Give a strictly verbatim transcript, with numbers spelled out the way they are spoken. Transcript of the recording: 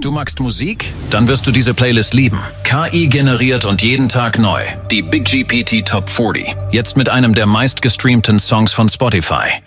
Du magst Musik? Dann wirst du diese Playlist lieben. K I generiert und jeden Tag neu. Die Big G P T Top vierzig. Jetzt mit einem der meistgestreamten Songs von Spotify.